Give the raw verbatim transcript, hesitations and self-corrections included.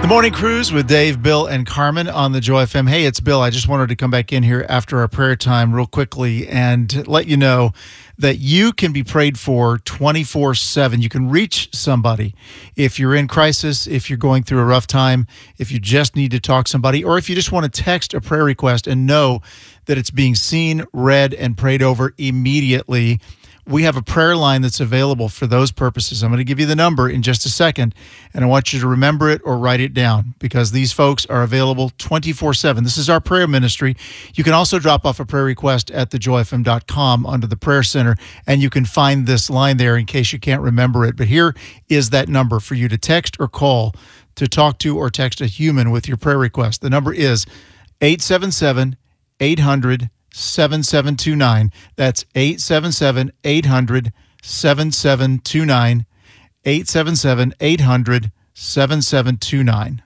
The Morning Cruise with Dave, Bill, and Carmen on the Joy F M. Hey, it's Bill. I just wanted to come back in here after our prayer time real quickly and let you know that you can be prayed for twenty-four seven. You can reach somebody if you're in crisis, if you're going through a rough time, if you just need to talk to somebody, or if you just want to text a prayer request and know that it's being seen, read, and prayed over immediately. We have a prayer line that's available for those purposes. I'm going to give you the number in just a second, and I want you to remember it or write it down because these folks are available twenty-four seven. This is our prayer ministry. You can also drop off a prayer request at the joy f m dot com under the prayer center, and you can find this line there in case you can't remember it. But here is that number for you to text or call to talk to or text a human with your prayer request. The number is eight seven seven, eight hundred, seven seven two nine. That's eight seven seven, eight hundred, seven seven two nine. eight seven seven, eight hundred, seven seven two nine.